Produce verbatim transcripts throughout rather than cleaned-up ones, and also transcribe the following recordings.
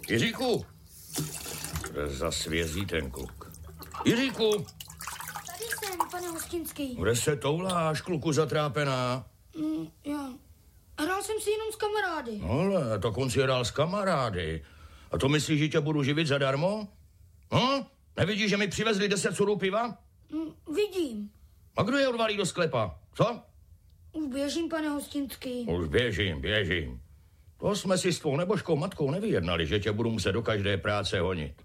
Jiříku! Kde zasvězí ten kluk? Jiříku! Tady jsem, pane Hostinský. Kde se touláš, kluku zatrápená? Mm, já. Hrál jsem si jenom s kamarády. Ale, tak on si hrál s kamarády. A to myslíš, že tě budu živit zadarmo? Hm? Nevidíš, že mi přivezli deset sudů piva? Mm, vidím. A kdo je odvalí do sklepa? Co? Už běžím, pane Hostinský. Už běžím, běžím. To jsme si s tvou nebožkou matkou nevyjednali, že tě budu muset do každé práce honit.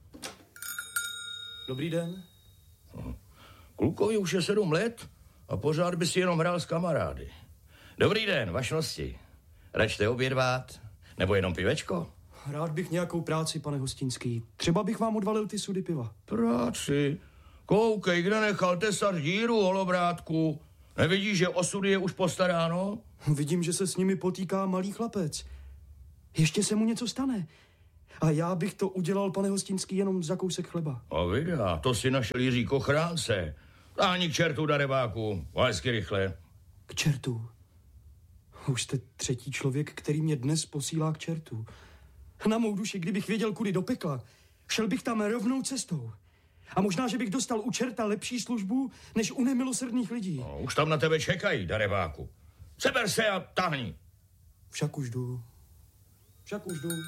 Dobrý den. Klukovi už je sedm let a pořád by si jenom hrál s kamarády. Dobrý den, vašnosti. Račte obědvat? Nebo jenom pivečko? Rád bych nějakou práci, pane Hostinský. Třeba bych vám odvalil ty sudy piva. Práci? Koukej, kde nechal tesat díru, holobrátku. Nevidíš, že osudy je už postaráno? Vidím, že se s nimi potýká malý chlapec. Ještě se mu něco stane. A já bych to udělal, pane Hostinský, jenom za kousek chleba. A videa, to si našel Jiřík ochránce. Táhni k čertu, darebáku. Hezky rychle. K čertu? Už jste třetí člověk, který mě dnes posílá k čertu. Na mou duši, kdybych věděl, kudy do pekla, šel bych tam rovnou cestou. A možná, že bych dostal u čerta lepší službu, než u nemilosrdných lidí. No, už tam na tebe čekají, darebáku. Seber se a táhni. Však už jdu. Však už jdu.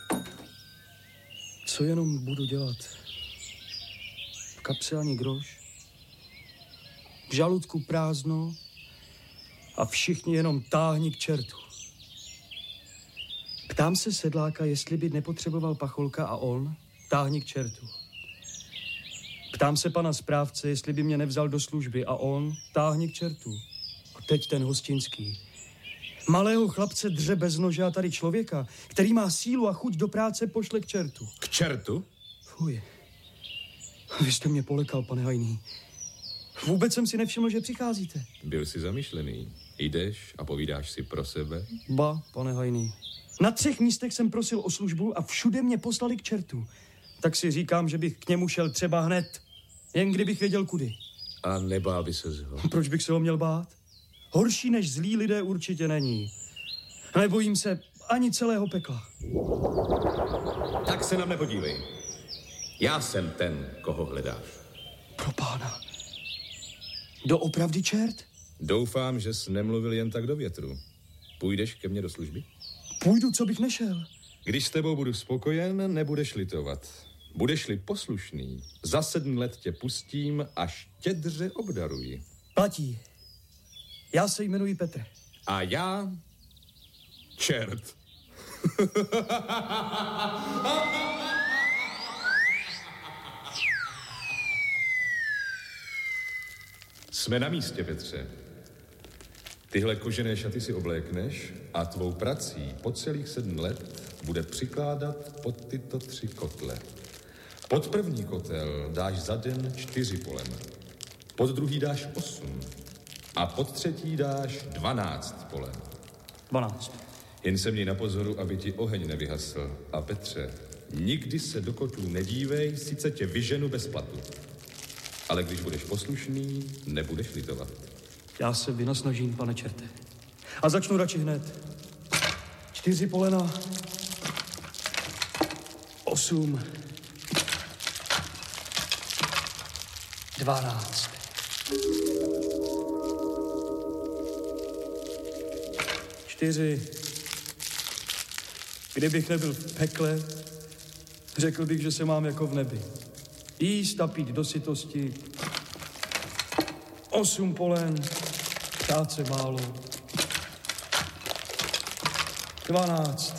Co jenom budu dělat? V kapse ani groš. V žaludku prázdno a všichni jenom táhni k čertu. Ptám se sedláka, jestli by nepotřeboval pacholka a on táhni k čertu. Ptám se pana správce, jestli by mě nevzal do služby a on táhni k čertu. A teď ten Hostinský. Malého chlapce dře bez nože a tady člověka, který má sílu a chuť do práce, pošle k čertu. K čertu? Fuj. Vy jste mě polekal, pane Hajný. Vůbec jsem si nevšiml, že přicházíte. Byl jsi zamýšlený. Jdeš a povídáš si pro sebe? Ba, pane Hajný. Na třech místech jsem prosil o službu a všude mě poslali k čertu. Tak si říkám, že bych k němu šel třeba hned. Jen kdybych věděl kudy. A nebál by ses ho? Proč bych se ho měl bát? Horší než zlí lidé určitě není. Nebojím se ani celého pekla. Tak se nám nepodívej. Já jsem ten, koho hledáš. Pro pána. Doopravdy čert? Doufám, že jsi nemluvil jen tak do větru. Půjdeš ke mně do služby? Půjdu, co bych nešel. Když s tebou budu spokojen, nebudeš litovat. Budeš-li poslušný, za sedm let tě pustím a štědře obdaruji. Platí. Já se jmenuji Petr. A já... čert. Jsme na místě, Petře. Tyhle kožené šaty si oblékneš a tvou prací po celých sedm let bude přikládat pod tyto tři kotle. Pod první kotel dáš za den čtyři polena. Pod druhý dáš osm. A pod třetí dáš dvanáct polen. Dvanáct. Jen se měj na pozoru, aby ti oheň nevyhasl. A Petře, nikdy se do kotlů nedívej, sice tě vyženu bez platu. Ale když budeš poslušný, nebudeš litovat. Já se vynasnažím, pane čerte. A začnu radši hned. Čtyři polena. Osm. Dvanáct. Čtyři. Kdybych nebyl v pekle, řekl bych, že se mám jako v nebi. Jíst a pít do sytosti. Osm polen. Práce málo. Dvanáct.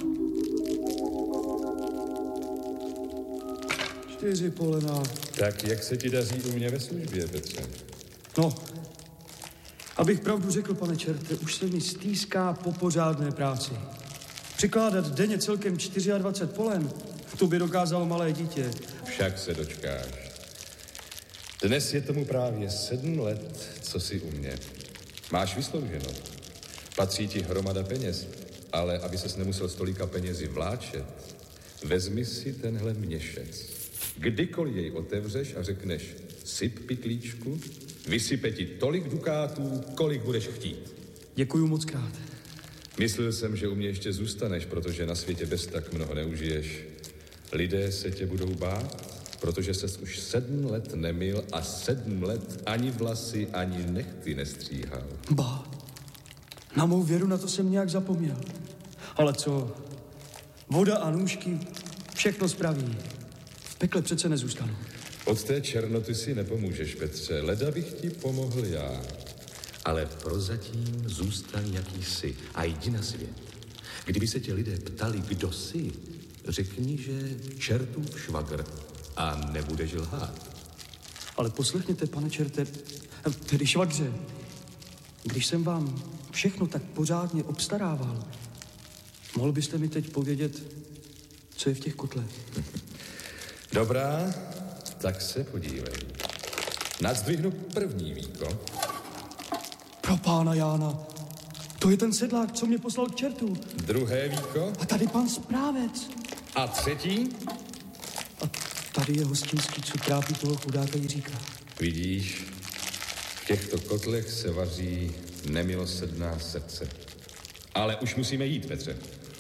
Čtyři polena. Tak jak se ti daří u mě ve službě, Petře? No, abych pravdu řekl, pane čerte, už se mi stýská po pořádné práci. Přikládat denně celkem dvacet čtyři polen, to by dokázalo malé dítě. Však se dočkáš. Dnes je tomu právě sedm let, co jsi u mě. Máš vyslouženo. Patří ti hromada peněz, ale aby ses nemusel s tolika penězi vláčet, vezmi si tenhle měšec. Kdykoliv jej otevřeš a řekneš syp pytlíčku, vysype ti tolik dukátů, kolik budeš chtít. Děkuju moc krát. Myslel jsem, že u mě ještě zůstaneš, protože na světě bez tak mnoho neužiješ. Lidé se tě budou bát, protože ses už sedm let nemyl a sedm let ani vlasy, ani nechty nestříhal. Ba, na mou věru na to jsem nějak zapomněl. Ale co? Voda a nůžky, všechno spraví. V pekle přece nezůstanu. Od té černoty si nepomůžeš, Petře. Leda bych ti pomohl já. Ale prozatím zůstaň, jaký jsi a jdi na svět. Kdyby se tě lidé ptali, kdo jsi, řekni, že čertův švagr a nebudeš lhát. Ale poslechněte, pane čerte, tedy švagře, když jsem vám všechno tak pořádně obstarával, mohl byste mi teď povědět, co je v těch kotlech? Dobrá, tak se podívej. Nazdvihnu první víko. Pro pána Jána, to je ten sedlák, co mě poslal k čertu. Druhé víko. A tady pan správec. A třetí? A tady je hostinský, co trápí toho chudáka Jiříka. Vidíš, v těchto kotlech se vaří nemilosrdná srdce. Ale už musíme jít, Petře.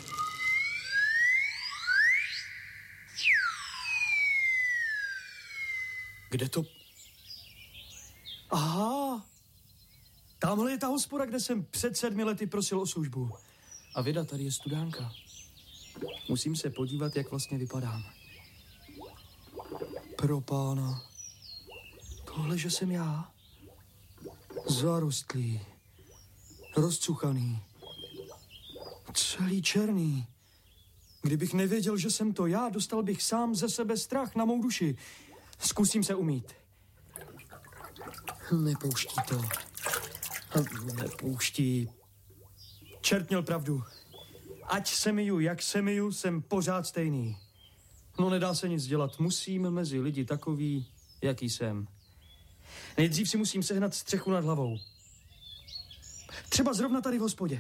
Kde to? Aha, tamhle je ta hospoda, kde jsem před sedmi lety prosil o službu. A vida, tady je studánka. Musím se podívat, jak vlastně vypadám. Pro pána, tohle, že jsem já? Zarostlý, rozcuchaný, celý černý. Kdybych nevěděl, že jsem to já, dostal bych sám ze sebe strach na mou duši. Zkusím se umýt. Nepouští to. Nepouští. Čert měl pravdu. Ať se myju, jak se myju, jsem pořád stejný. No nedá se nic dělat. Musím mezi lidi takový, jaký jsem. Nejdřív si musím sehnat střechu nad hlavou. Třeba zrovna tady v hospodě.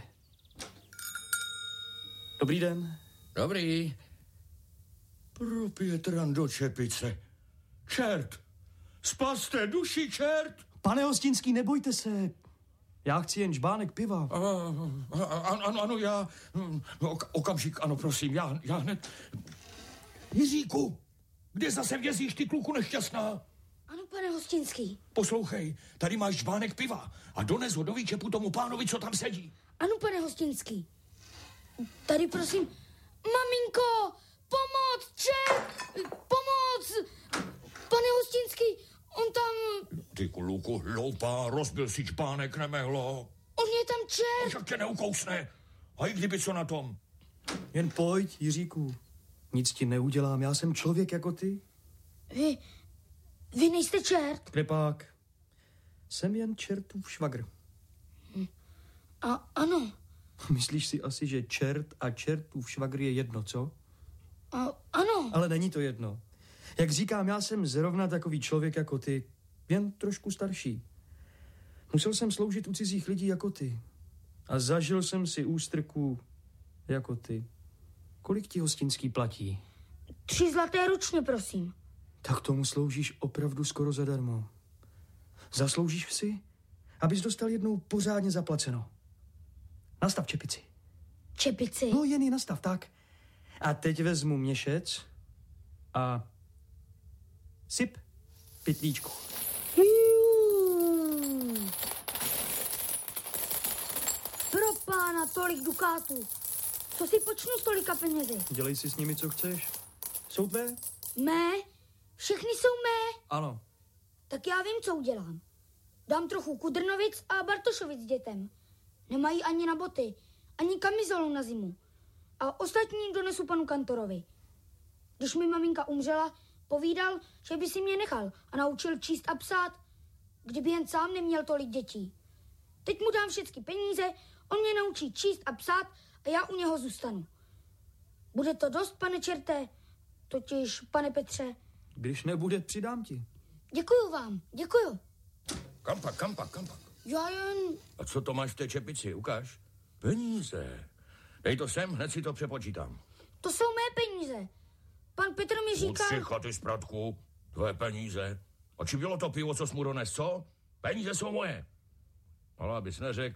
Dobrý den. Dobrý. Pro Pětran do čepice. Čert! Spaste duši, čert! Pane hostinský, nebojte se. Já chci jen žbánek piva. Ano, ano, já... Ok, okamžik, ano, prosím, já, já hned... Jiříku, kde zase vězíš, ty kluku nešťastná? Ano, pane hostinský. Poslouchej, tady máš žbánek piva a dones ho do výčepu tomu pánovi, co tam sedí. Ano, pane hostinský. Tady prosím, maminko, pomoc, čert, pomoc, pane hostinský, on tam... Ty kluku hloupá, rozbil si čpánek, nemehlo. On je tam čert. Však tě neukousne. A i kdyby co na tom. Jen pojď, Jiříku. Nic ti neudělám, já jsem člověk jako ty. Vy, vy nejste čert? Krepák. Jsem jen čertův švagr. A ano. Myslíš si asi, že čert a čertův švagr je jedno, co? A ano. Ale není to jedno. Jak říkám, já jsem zrovna takový člověk jako ty, jen trošku starší. Musel jsem sloužit u cizích lidí jako ty. A zažil jsem si ústrku jako ty. Kolik ti hostinský platí? Tři zlaté ručně, prosím. Tak tomu sloužíš opravdu skoro zadarmo. Zasloužíš si, abys dostal jednou pořádně zaplaceno. Nastav čepici. Čepici? No jen ji nastav, tak. A teď vezmu měšec a syp pytlíčku. Hmm. Pro pána tolik dukátů. Co si počnu s tolika penězi? Dělej si s nimi, co chceš. Jsou tvé? Mé? Všechny jsou mé? Ano. Tak já vím, co udělám. Dám trochu Kudrnovic a Bartošovic dětem. Nemají ani na boty, ani kamizolu na zimu. A ostatní donesu panu kantorovi. Když mi maminka umřela, povídal, že by si mě nechal a naučil číst a psát, kdyby jen sám neměl tolik dětí. Teď mu dám všechny peníze, on mě naučí číst a psát a já u něho zůstanu. Bude to dost, pane čerte? Totiž, pane Petře. Když nebude, přidám ti. Děkuju vám, děkuju. Kam pak, kam pak, kam pak? Já jen... A co to máš v té čepici, ukáž? Peníze. Dej to sem, hned si to přepočítám. To jsou mé peníze. Pan Petr mi říká... Uticha, ty zpratku, tvé peníze. A či bylo to pivo, co jsi mu dones, co? Peníze jsou moje. Ale abys neřekl,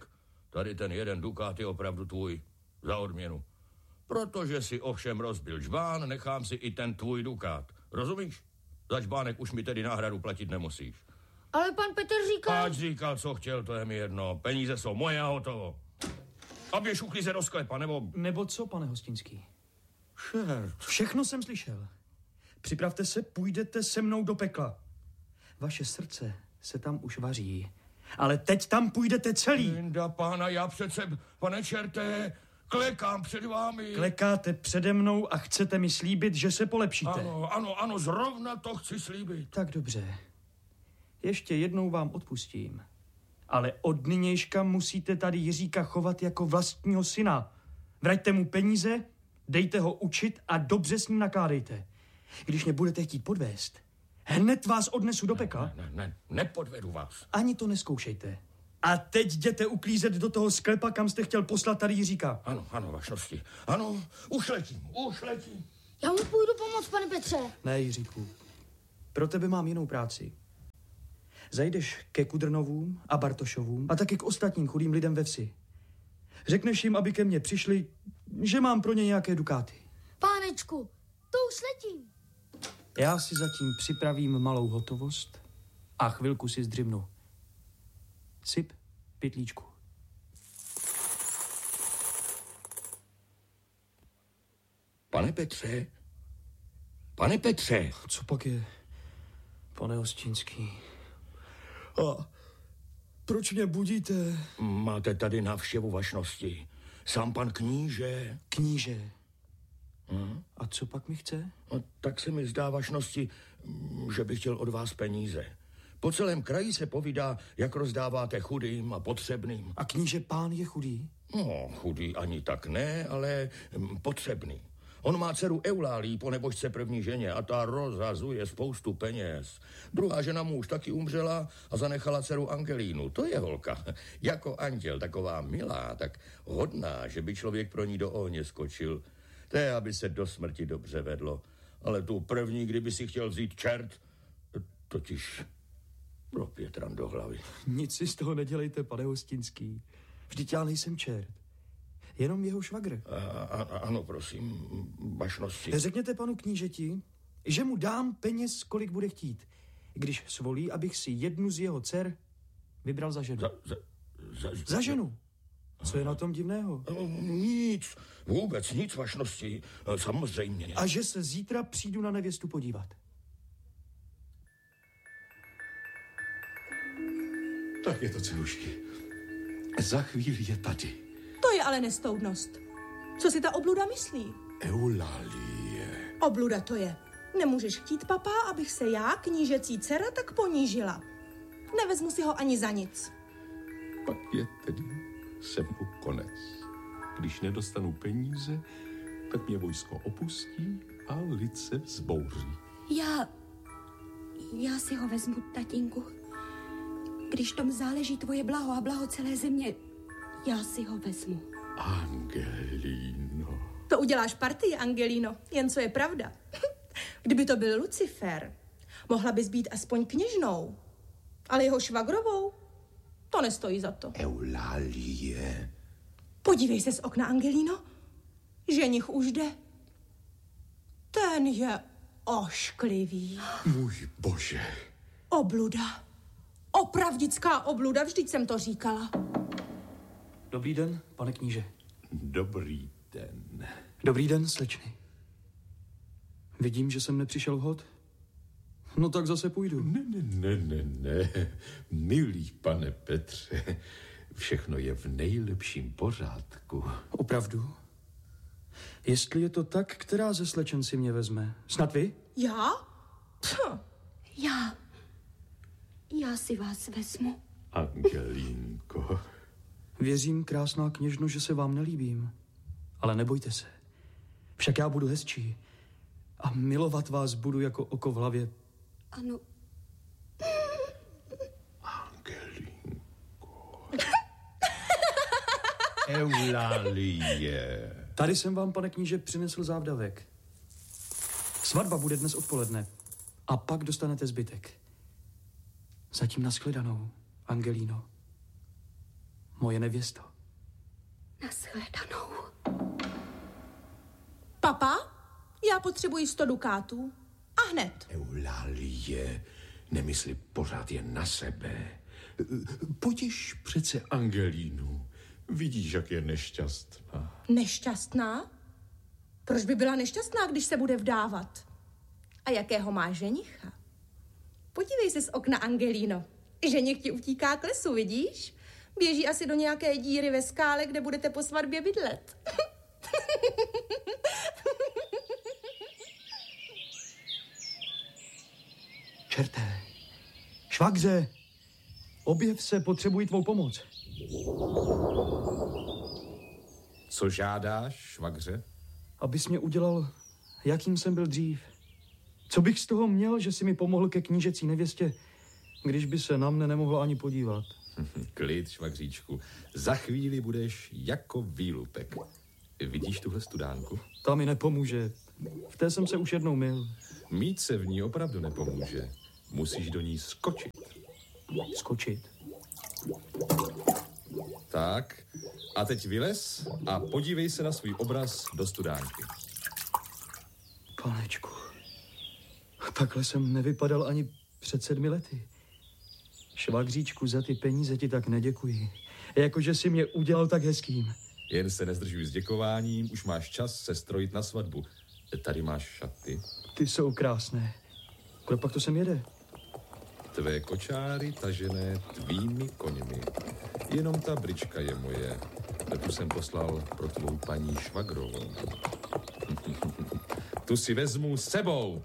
tady ten jeden dukát je opravdu tvůj za odměnu. Protože si ovšem rozbil žbán, nechám si i ten tvůj dukát. Rozumíš? Za žbánek už mi tedy náhradu platit nemusíš. Ale pan Petr říkal... Ať říkal, co chtěl, to je mi jedno. Peníze jsou moje a hotovo. A běž uklízet do sklepa, nebo... Nebo co, pane Hostinský? Šert. Všechno jsem slyšel. Připravte se, půjdete se mnou do pekla. Vaše srdce se tam už vaří. Ale teď tam půjdete celý. Linda, pána, já přece, pane čerté, klekám před vámi. Klekáte přede mnou a chcete mi slíbit, že se polepšíte. Ano, ano, ano, zrovna to chci slíbit. Tak dobře. Ještě jednou vám odpustím. Ale od nynějška musíte tady Jiříka chovat jako vlastního syna. Vraťte mu peníze, dejte ho učit a dobře s ním nakládejte. Když mě budete chtít podvést, hned vás odnesu do pekla. Ne, ne, ne, nepodvedu vás. Ani to neskoušejte. A teď jděte uklízet do toho sklepa, kam jste chtěl poslat tady Jiříka. Ano, ano, vašnosti. Ano, už letím, už letím. Já mu půjdu pomoct, pane Petře. Ne, Jiříku. Pro tebe mám jinou práci. Zajdeš ke Kudrnovům a Bartošovům a taky k ostatním chudým lidem ve vsi. Řekneš jim, aby ke mně přišli, že mám pro ně nějaké dukáty. Pánečku, to už letím. Já si zatím připravím malou hotovost a chvilku si zdřimnu. Syp pytlíčku. Pane Petře, pane Petře. Co pak je, pane Hostinský? A proč mě budíte? Máte tady návštěvu vašnosti. Sám pan kníže. Kníže. Hm? A co pak mi chce? No, tak se mi zdá vašnosti, že bych chtěl od vás peníze. Po celém kraji se povídá, jak rozdáváte chudým a potřebným. A kníže pán je chudý? No, chudý ani tak ne, ale hm, potřebný. On má dceru Eulálii po nebožce první ženě a ta rozhazuje spoustu peněz. Druhá žena mu už taky umřela a zanechala dceru Angelínu. To je holka. Jako anděl, taková milá, tak hodná, že by člověk pro ní do ohně skočil. To je, aby se do smrti dobře vedlo. Ale tu první, kdyby si chtěl vzít čert, totiž pro Pětran do hlavy. Nic si z toho nedělejte, pane Hostinský. Vždyť já nejsem čert. Jenom jeho švagr. A, a, ano, prosím, vašnosti. Řekněte panu knížeti, že mu dám peněz, kolik bude chtít, když svolí, abych si jednu z jeho dcer vybral za ženu. Za, za, za, za ženu? Co je na tom divného? Nic, vůbec nic, vašnosti, samozřejmě. A že se zítra přijdu na nevěstu podívat. Tak je to, celušky. Za chvíli je tady. To je ale nestoudnost. Co si ta obluda myslí? Eulalie. Obluda to je. Nemůžeš chtít, papá, abych se já, knížecí dcera, tak ponížila. Nevezmu si ho ani za nic. Pak je tedy se mnou konec. Když nedostanu peníze, tak mě vojsko opustí a lid se vzbouří. Já... Já si ho vezmu, tatínku. Když tom záleží tvoje blaho a blaho celé země, já si ho vezmu. Angelino. To uděláš partii, Angelino, jen co je pravda. Kdyby to byl Lucifer, mohla bys být aspoň kněžnou. Ale jeho švagrovou, to nestojí za to. Eulalie. Podívej se z okna, Angelino. Ženich už jde. Ten je ošklivý. Můj bože. Obluda. Opravdická obluda, vždyť jsem to říkala. Dobrý den, pane kníže. Dobrý den. Dobrý den, slečny. Vidím, že jsem nepřišel vhod. No tak zase půjdu. Ne, ne, ne, ne, ne. Milý pane Petře, všechno je v nejlepším pořádku. Opravdu? Jestli je to tak, která ze slečen si mě vezme? Snad vy? Já? Hm. Já. Já si vás vezmu. Angelínko. Věřím, krásná kněžno, že se vám nelíbím. Ale nebojte se. Však já budu hezčí. A milovat vás budu jako oko v hlavě. Ano. Angelínko. Eulalie. Tady jsem vám, pane kníže, přinesl závdavek. Svatba bude dnes odpoledne. A pak dostanete zbytek. Zatím nashledanou, Angelino. Moje nevěsto. Nashledanou. Papa, já potřebuji sto dukátů. A hned. Eulálie, nemysli pořád jen na sebe. Potěš přece Angelínu. Vidíš, jak je nešťastná. Nešťastná? Proč by byla nešťastná, když se bude vdávat? A jakého má ženicha? Podívej se z okna, Angelíno. Ženich ti utíká k lesu, vidíš? Běží asi do nějaké díry ve skále, kde budete po svatbě bydlet. Čerté, švagře, objev se, potřebuji tvou pomoc. Co žádáš, švagře? Abys mě udělal, jakým jsem byl dřív. Co bych z toho měl, že si mi pomohl ke knížecí nevěstě, když by se na mne nemohla ani podívat? Klid, švagříčku. Za chvíli budeš jako výlupek. Vidíš tuhle studánku? Ta mi nepomůže. V té jsem se už jednou mil. Mít se v ní opravdu nepomůže. Musíš do ní skočit. Skočit? Tak, a teď vylez a podívej se na svůj obraz do studánky. Panečku, takhle jsem nevypadal ani před sedmi lety. Švagříčku, za ty peníze ti tak neděkuji. Jakože si mě udělal tak hezkým. Jen se nezdržuj s děkováním, už máš čas se strojit na svatbu. Tady máš šaty. Ty jsou krásné. Kdo pak to sem jede? Tvé kočáry tažené tvými koněmi. Jenom ta brička je moje. Tu jsem poslal pro tvou paní švagrovou. Tu si vezmu s sebou.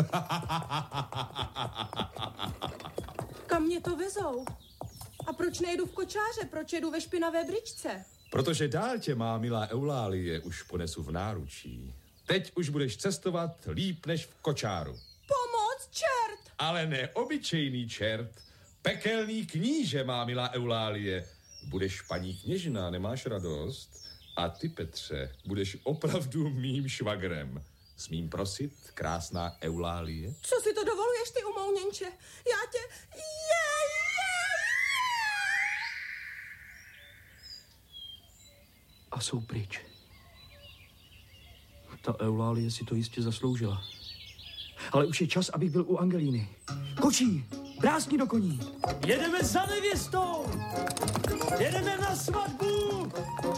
Kam mě to vezou? A proč nejedu v kočáře? Proč jedu ve špinavé bričce? Protože dál tě, má milá Eulálie, už ponesu v náručí. Teď už budeš cestovat líp než v kočáru. Pomoc, čert! Ale ne obyčejný čert. Pekelný kníže, má milá Eulálie. Budeš paní kněžna, nemáš radost? A ty, Petře, budeš opravdu mým švagrem. Smím prosit, krásná Eulálie? Co si to dovoluješ, ty umouněnče? Já tě... Je, je, A jsou pryč. Ta Eulálie si to jistě zasloužila. Ale už je čas, abych byl u Angelíny. Kočí, brásni do koní. Jedeme za nevěstou! Jedeme na svatbu!